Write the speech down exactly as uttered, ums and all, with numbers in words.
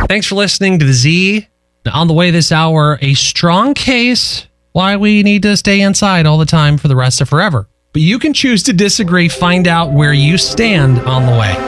Thanks for listening to the Z. On the way this hour, a strong case why we need to stay inside all the time for the rest of forever. But you can choose to disagree. Find out where you stand on the way.